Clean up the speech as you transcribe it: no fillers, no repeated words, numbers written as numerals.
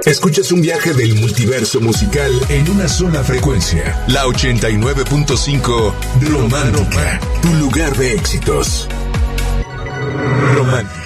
Escuchas un viaje del multiverso musical en una sola frecuencia. La 89.5 Romántica, tu lugar de éxitos. Romántica.